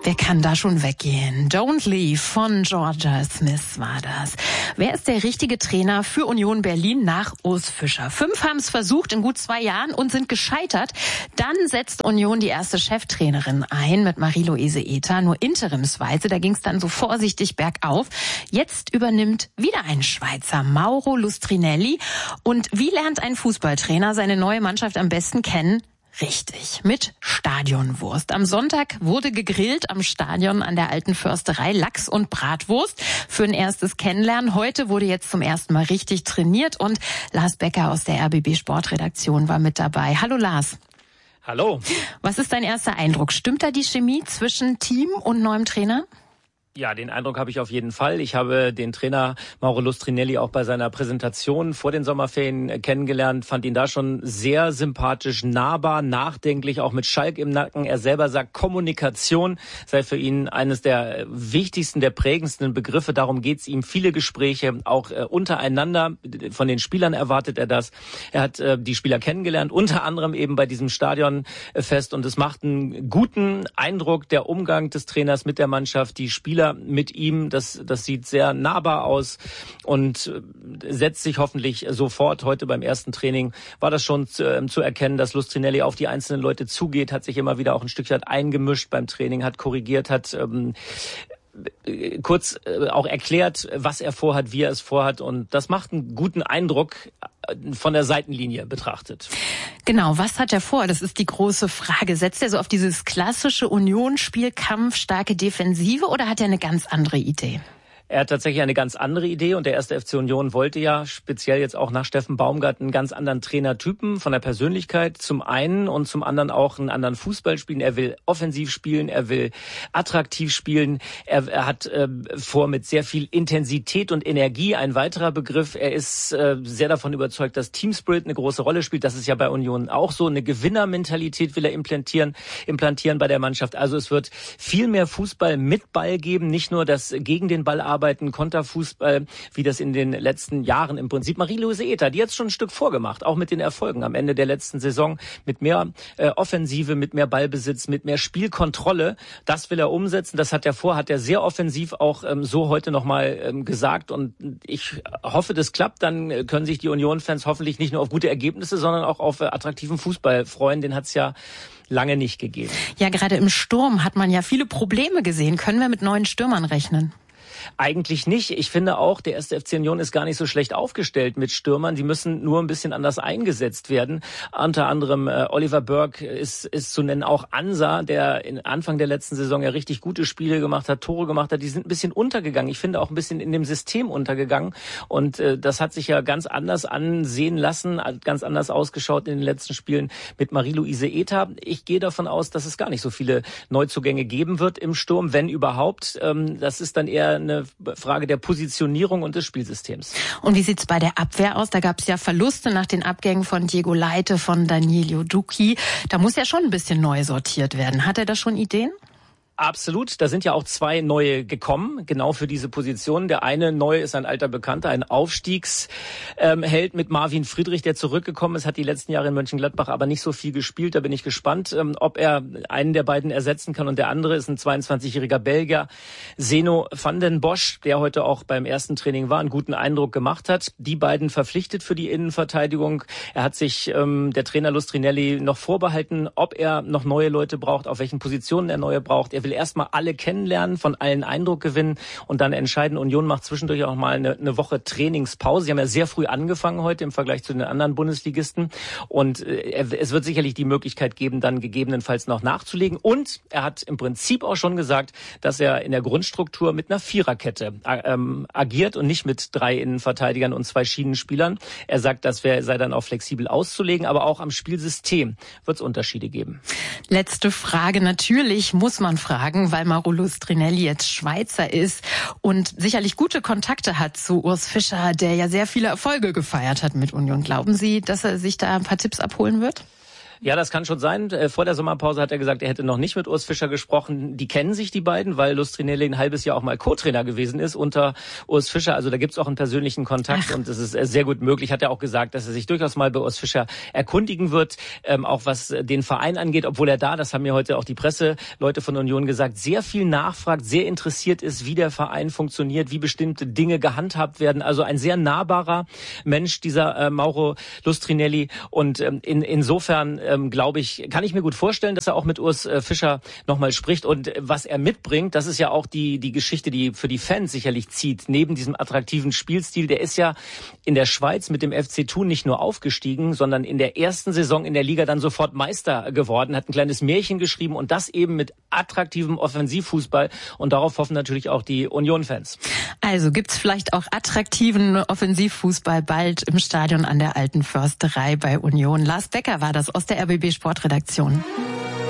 Wer kann da schon weggehen? Don't Leave von Jorja Smith war das. Wer ist der richtige Trainer für Union Berlin nach Urs Fischer? 5 haben es versucht in gut 2 Jahren und sind gescheitert. Dann setzt Union die erste Cheftrainerin ein mit Marie-Louise Ether, nur interimsweise. Da ging es dann so vorsichtig bergauf. Jetzt übernimmt wieder ein Schweizer, Mauro Lustrinelli. Und wie lernt ein Fußballtrainer seine neue Mannschaft am besten kennen? Richtig, mit Stadionwurst. Am Sonntag wurde gegrillt am Stadion an der Alten Försterei, Lachs und Bratwurst für ein erstes Kennenlernen. Heute wurde jetzt zum ersten Mal richtig trainiert und Lars Becker aus der RBB Sportredaktion war mit dabei. Hallo Lars. Hallo. Was ist dein erster Eindruck? Stimmt da die Chemie zwischen Team und neuem Trainer? Ja, den Eindruck habe ich auf jeden Fall. Ich habe den Trainer Mauro Lustrinelli auch bei seiner Präsentation vor den Sommerferien kennengelernt, fand ihn da schon sehr sympathisch, nahbar, nachdenklich, auch mit Schalk im Nacken. Er selber sagt, Kommunikation sei für ihn eines der wichtigsten, der prägendsten Begriffe. Darum geht's ihm. Viele Gespräche, auch untereinander. Von den Spielern erwartet er das. Er hat die Spieler kennengelernt, unter anderem eben bei diesem Stadionfest. Und es macht einen guten Eindruck, der Umgang des Trainers mit der Mannschaft, die Spieler mit ihm, das sieht sehr nahbar aus und setzt sich hoffentlich sofort. Heute beim ersten Training war das schon zu erkennen, dass Lustrinelli auf die einzelnen Leute zugeht, hat sich immer wieder auch ein Stückchen eingemischt beim Training, hat korrigiert, hat kurz auch erklärt, was er vorhat, wie er es vorhat, und das macht einen guten Eindruck von der Seitenlinie betrachtet. Genau, was hat er vor? Das ist die große Frage. Setzt er so auf dieses klassische Union-Spiel, Kampf, starke Defensive, oder hat er eine ganz andere Idee? Er hat tatsächlich eine ganz andere Idee, und der erste FC Union wollte ja speziell jetzt auch nach Steffen Baumgart einen ganz anderen Trainertypen von der Persönlichkeit zum einen und zum anderen auch einen anderen Fußball spielen. Er will offensiv spielen, er will attraktiv spielen, er hat vor mit sehr viel Intensität und Energie, ein weiterer Begriff. Er ist sehr davon überzeugt, dass Teamspirit eine große Rolle spielt. Das ist ja bei Union auch so. Eine Gewinnermentalität will er implantieren bei der Mannschaft. Also es wird viel mehr Fußball mit Ball geben, nicht nur das gegen den Ball arbeiten, Konterfußball, wie das in den letzten Jahren im Prinzip. Marie-Louise Ether, die hat schon ein Stück vorgemacht, auch mit den Erfolgen am Ende der letzten Saison, mit mehr Offensive, mit mehr Ballbesitz, mit mehr Spielkontrolle. Das will er umsetzen, das hat er vor, hat er sehr offensiv auch so heute nochmal gesagt, und ich hoffe, das klappt. Dann können sich die Union-Fans hoffentlich nicht nur auf gute Ergebnisse, sondern auch auf attraktiven Fußball freuen. Den hat es ja lange nicht gegeben. Ja, gerade im Sturm hat man ja viele Probleme gesehen. Können wir mit neuen Stürmern rechnen? Eigentlich nicht. Ich finde auch, der erste FC Union ist gar nicht so schlecht aufgestellt mit Stürmern. Die müssen nur ein bisschen anders eingesetzt werden. Unter anderem Oliver Burke ist zu nennen, auch Ansa, der Anfang der letzten Saison ja richtig gute Spiele gemacht hat, Tore gemacht hat. Die sind ein bisschen untergegangen. Ich finde auch ein bisschen in dem System untergegangen. Und das hat sich ja ganz anders ansehen lassen, ganz anders ausgeschaut in den letzten Spielen mit Marie-Louise Ether. Ich gehe davon aus, dass es gar nicht so viele Neuzugänge geben wird im Sturm, wenn überhaupt. Das ist dann eher eine Frage der Positionierung und des Spielsystems. Und wie sieht's bei der Abwehr aus? Da gab es ja Verluste nach den Abgängen von Diego Leite, von Danilo Ducchi. Da muss ja schon ein bisschen neu sortiert werden. Hat er da schon Ideen? Absolut, da sind ja auch 2 neue gekommen, genau für diese Position. Der eine neue ist ein alter Bekannter, ein Aufstiegsheld mit Marvin Friedrich, der zurückgekommen ist, hat die letzten Jahre in Mönchengladbach aber nicht so viel gespielt. Da bin ich gespannt, ob er einen der beiden ersetzen kann. Und der andere ist ein 22-jähriger Belgier, Zeno van den Bosch, der heute auch beim ersten Training war, einen guten Eindruck gemacht hat. Die beiden verpflichtet für die Innenverteidigung. Er hat sich der Trainer Lustrinelli noch vorbehalten, ob er noch neue Leute braucht, auf welchen Positionen er neue braucht. Er will erstmal alle kennenlernen, von allen Eindruck gewinnen und dann entscheiden. Union macht zwischendurch auch mal eine Woche Trainingspause. Sie haben ja sehr früh angefangen heute im Vergleich zu den anderen Bundesligisten. Und es wird sicherlich die Möglichkeit geben, dann gegebenenfalls noch nachzulegen. Und er hat im Prinzip auch schon gesagt, dass er in der Grundstruktur mit einer Viererkette agiert und nicht mit 3 Innenverteidigern und 2 Schienenspielern. Er sagt, das sei dann auch flexibel auszulegen, aber auch am Spielsystem wird es Unterschiede geben. Letzte Frage. Natürlich muss man fragen, weil Mauro Lustrinelli jetzt Schweizer ist und sicherlich gute Kontakte hat zu Urs Fischer, der ja sehr viele Erfolge gefeiert hat mit Union. Glauben Sie, dass er sich da ein paar Tipps abholen wird? Ja, das kann schon sein. Vor der Sommerpause hat er gesagt, er hätte noch nicht mit Urs Fischer gesprochen. Die kennen sich, die beiden, weil Lustrinelli ein halbes Jahr auch mal Co-Trainer gewesen ist unter Urs Fischer. Also da gibt's auch einen persönlichen Kontakt und es ist sehr gut möglich. Hat er auch gesagt, dass er sich durchaus mal bei Urs Fischer erkundigen wird, auch was den Verein angeht, obwohl er da, das haben mir heute auch die Presseleute von Union gesagt, sehr viel nachfragt, sehr interessiert ist, wie der Verein funktioniert, wie bestimmte Dinge gehandhabt werden. Also ein sehr nahbarer Mensch, dieser Mauro Lustrinelli. Und insofern glaube ich, kann ich mir gut vorstellen, dass er auch mit Urs Fischer nochmal spricht. Und was er mitbringt, das ist ja auch die Geschichte, die für die Fans sicherlich zieht. Neben diesem attraktiven Spielstil, der ist ja in der Schweiz mit dem FC Thun nicht nur aufgestiegen, sondern in der ersten Saison in der Liga dann sofort Meister geworden, hat ein kleines Märchen geschrieben und das eben mit attraktivem Offensivfußball. Und darauf hoffen natürlich auch die Union-Fans. Also gibt's vielleicht auch attraktiven Offensivfußball bald im Stadion an der Alten Försterei bei Union. Lars Becker war das aus der RBB Sportredaktion.